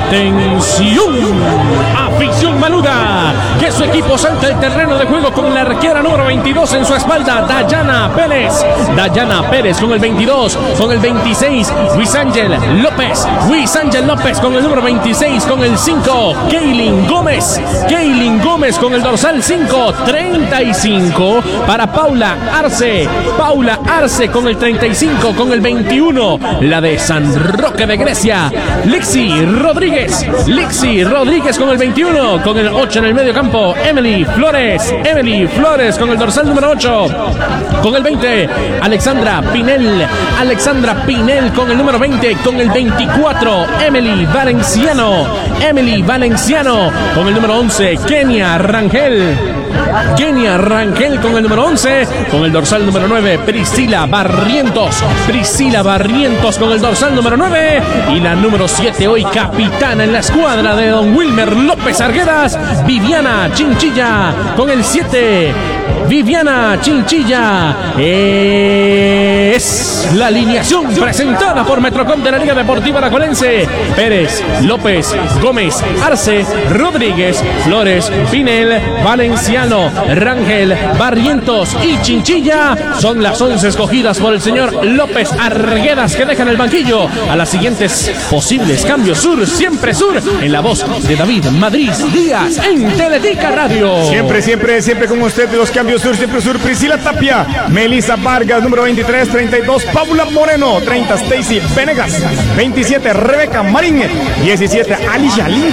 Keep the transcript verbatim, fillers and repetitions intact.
Atención, afición maluda, que su equipo salta el terreno de juego con la arquera número veintidós en su espalda, Dayana Pérez. Dayana Pérez con el veintidós, con el veintiséis, Luis Ángel López. Luis Ángel López con el número veintiséis, con el cinco, Keilin Gómez. Keilin Gómez con el dorsal cinco, treinta y cinco para Paula Arce. Paula Arce con el treinta y cinco, con el veintiuno, la de San Roque de Grecia, Lixi Rodríguez. Lixi Rodríguez con el veintiuno, con el ocho en el medio campo, Emily Flores. Emily Flores con el dorsal número ocho, con el veinte, Alexandra Pinel. Alexandra Pinel con el número veinte, con el veinticuatro, Emily Valenciano. Emily Valenciano con el número once, Kenia Rangel. Kenia Rangel con el número once, con el dorsal número nueve, Priscila Barrientos. Priscila Barrientos con el dorsal número nueve. Y la número siete, hoy capitana en la escuadra de don Wilmer López Arguedas, Viviana Chinchilla con el siete. Viviana Chinchilla. Es la alineación presentada por Metrocom de la Liga Deportiva Aracolense. Pérez, López, Gómez, Arce, Rodríguez, Flores, Pinel, Valenciano, Rangel, Barrientos y Chinchilla son las once escogidas por el señor López Arguedas, que dejan el banquillo a las siguientes posibles cambios. Sur, siempre Sur, en la voz de David Madrid Díaz en Teletica Radio. Siempre, siempre, siempre con usted los cambios Sur, siempre Sur. Priscila Tapia, Melissa Vargas, número veintitrés, treinta y dos, Paula Moreno, treinta, Stacy Venegas, veintisiete, Rebeca Marín, diecisiete, Alicia Lindo.